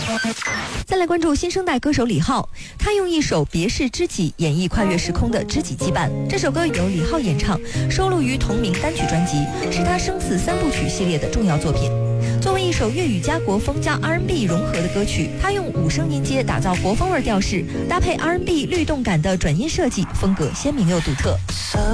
再来关注新生代歌手李浩，他用一首《别是知己》演绎跨越时空的知己羁绊。这首歌由李浩演唱，收录于同名单曲专辑，是他生死三部曲系列的重要作品。作为一首粤语加国风加 R&B 融合的歌曲，他用五声音阶打造国风味调式，搭配 R&B 律动感的转音设计，风格鲜明又独特。